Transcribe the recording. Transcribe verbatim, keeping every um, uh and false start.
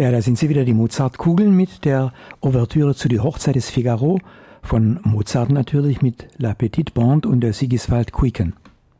Ja, da sind sie wieder, die Mozart-Kugeln mit der Ouvertüre zu Die Hochzeit des Figaro von Mozart natürlich mit La Petite Bande und der Sigiswald Quicken.